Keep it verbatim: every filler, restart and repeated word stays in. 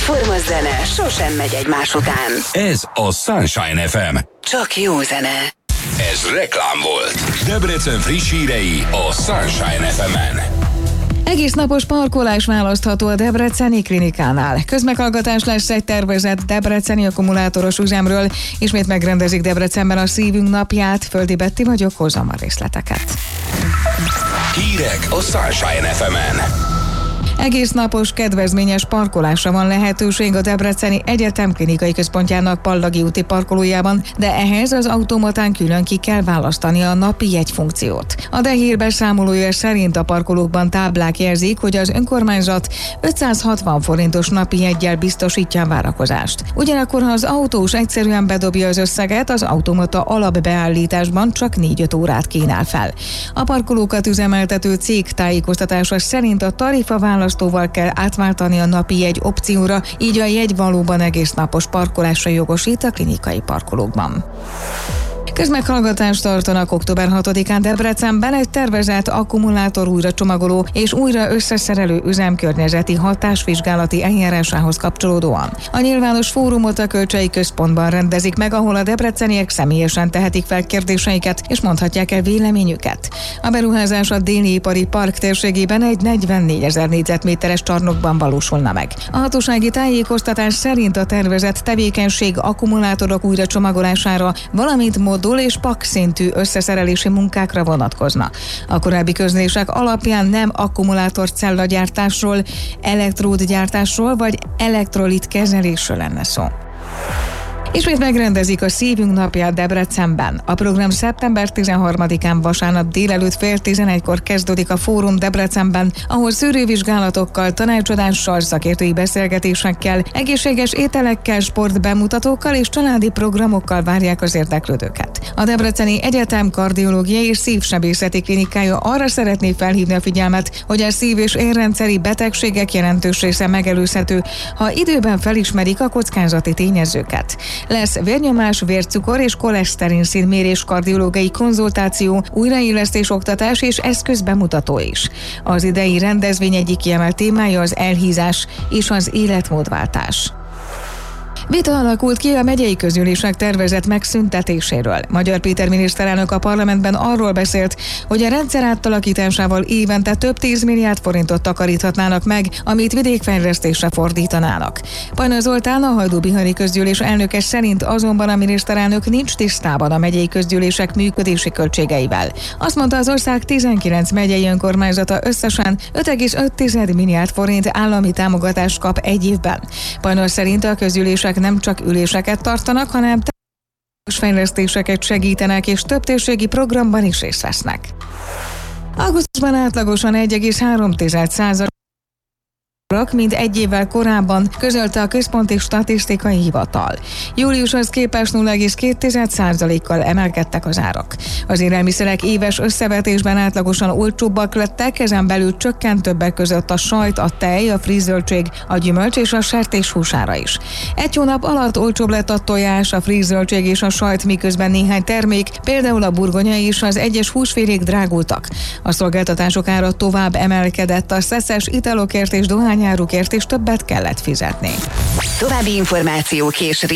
Egyforma zene sosem megy egymás után. Ez a Sunshine ef em. Csak jó zene. Ez reklám volt. Debrecen friss hírei a Sunshine ef emen. Egész napos parkolás választható a Debreceni klinikánál. Közmeghallgatás lesz egy tervezett debreceni akkumulátoros üzemről. Ismét megrendezik Debrecenben a Szívünk napját. Földi Betti vagyok, hozzam a részleteket. Hírek a Sunshine ef emen. Egész napos kedvezményes parkolásra van lehetőség a Debreceni Egyetem klinikai központjának Pallagi úti parkolójában, de ehhez az automatán külön ki kell választani a napi jegyfunkciót. A DEHÍR beszámolója szerint a parkolókban táblák jelzik, hogy az önkormányzat ötszázhatvan forintos napi jeggyel biztosítja a várakozást. Ugyanakkor, ha az autós egyszerűen bedobja az összeget, az automata alapbeállításban csak négy-öt órát kínál fel. A parkolókat üzemeltető cég tájékoztatása szerint a tarifa választóval kell átváltani a napi jegy opcióra, így a jegy valóban egész napos parkolásra jogosít a klinikai parkolókban. Közmeghallgatást tartanak október hatodikán Debrecenben egy tervezett akkumulátor újracsomagoló és újra összeszerelő üzem környezeti hatásvizsgálati eljárásához kapcsolódóan. A nyilvános fórumot a Kölcsei Központban rendezik meg, ahol a debreceniek személyesen tehetik fel kérdéseiket és mondhatják el véleményüket. A beruházás a Déli Ipari Park térségében egy negyvennégyezer négyzetméteres csarnokban valósulna meg. A hatósági tájékoztatás szerint a tervezett tevékenység akkumulátorok újracsomagolására, valamint modul és pak szintű összeszerelési munkákra vonatkozna. A korábbi közlések alapján nem akkumulátorcellagyártásról, elektródgyártásról vagy elektrolit kezelésről lenne szó. Ismét megrendezik a Szívünk napját Debrecenben. A program szeptember tizenharmadikán vasárnap délelőtt fél tizenegykor kezdődik a fórum Debrecenben, ahol szűrővizsgálatokkal, tanácsadással, szakértői beszélgetésekkel, egészséges ételekkel, sportbemutatókkal és családi programokkal várják az érdeklődőket. A Debreceni Egyetem kardiológiai és szívsebészeti klinikája arra szeretné felhívni a figyelmet, hogy a szív- és érrendszeri betegségek jelentős része megelőzhető, ha időben felismerik a kockázati tényezőket. Lesz vérnyomás, vércukor és koleszterin szintmérés, kardiológiai konzultáció, újraillesztés, oktatás és eszközbemutató is. Az idei rendezvény egyik kiemelt témája az elhízás és az életmódváltás. Vita alakult ki a megyei közgyűlések tervezett megszüntetéséről. Magyar Péter miniszterelnök a parlamentben arról beszélt, hogy a rendszer átalakításával évente több tíz milliárd forintot takaríthatnának meg, amit vidékfejlesztésre fordítanának. Pajna Zoltán, a Hajdú-Bihari közgyűlés elnöke szerint azonban a miniszterelnök nincs tisztában a megyei közgyűlések működési költségeivel. Azt mondta, az ország tizenkilenc megyei önkormányzata összesen öt egész öt milliárd forint állami támogatást kap egy évben. Pajna szerint a közgyűlések nem csak üléseket tartanak, hanem fejlesztéseket segítenek, és több térségi programban is részt vesznek. Augusztusban átlagosan egy egész három százalék mint egy évvel korábban, közölte a Központi Statisztikai Hivatal. Júliushoz képest nulla egész két százalékkal emelkedtek az árak. Az élelmiszerek éves összevetésben átlagosan olcsóbbak lettek, ezen belül csökkent többek között a sajt, a tej, a frízöltség, a gyümölcs és a sertéshús ára is. Egy hónap alatt olcsóbb lett a tojás, a frízöltség és a sajt, miközben néhány termék, például a burgonya és az egyes húsfélék drágultak. A szolgáltatások ára tovább emelkedett, a szeszes italokért és dohány árukért is többet kellett fizetni. További információk és